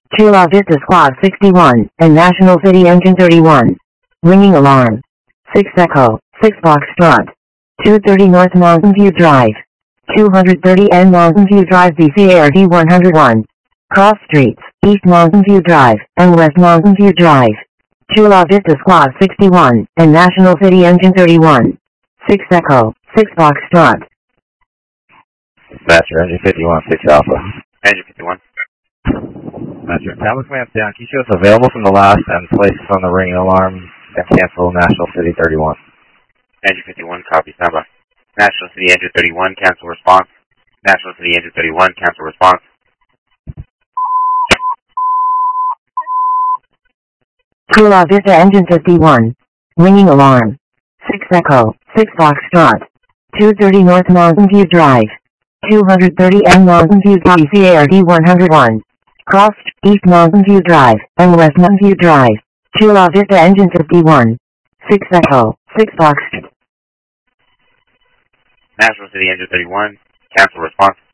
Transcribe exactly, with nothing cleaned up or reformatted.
Chula Vista Squad sixty-one, and National City Engine thirty-one. Ringing alarm. six Echo, six Foxtrot. two thirty North Mountain View Drive. two thirty N Mountain View Drive B C A R D one oh one. Cross streets, East Mountain View Drive, and West Mountain View Drive. Chula Vista Squad sixty-one, and National City Engine thirty-one. six Echo, six Foxtrot. Master, Engine fifty-one, six Alpha. Engine fifty-one. Master, Tower Command down. Can you show us available from the last and places on the ringing alarm and cancel National City thirty-one? Engine fifty-one, copy, standby. National City Engine thirty-one, cancel response. National City Engine thirty-one, cancel response. Chula Vista Engine fifty-one. Ringing alarm. six Echo, six Foxtrot. two thirty North Mountain View Drive. two thirty N Mountain View Drive B C A R D one oh one. Cross East Mountain View Drive, and West Mountain View Drive. Chula Vista Engine fifty-one. six Echo, six Foxtrot. National City Engine thirty-one, cancel response.